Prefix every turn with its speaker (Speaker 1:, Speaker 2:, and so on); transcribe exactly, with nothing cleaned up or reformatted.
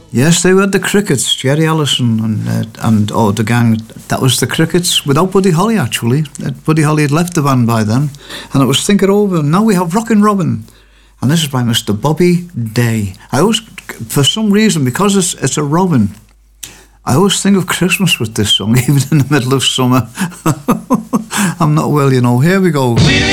Speaker 1: Yes, they were the Crickets, Jerry Allison and uh, and oh the gang. That was the Crickets without Buddy Holly actually. Uh, Buddy Holly had left the band by then, and it was Think It Over. Now we have Rockin' Robin, and this is by Mister Bobby Day. I always, for some reason, because it's it's a robin, I always think of Christmas with this song, even in the middle of summer. I'm not well, you know. Here we go.